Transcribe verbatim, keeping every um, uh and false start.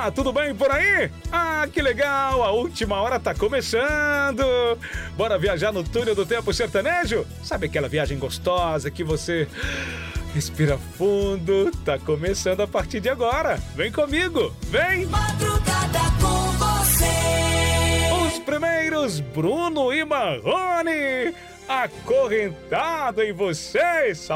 Tá tudo bem por aí? Ah, que legal! A última hora tá começando! Bora viajar no túnel do tempo sertanejo? Sabe aquela viagem gostosa que você respira fundo? Tá começando a partir de agora! Vem comigo! Vem! Madrugada com você. Os primeiros Bruno e Marrone, acorrentado em você!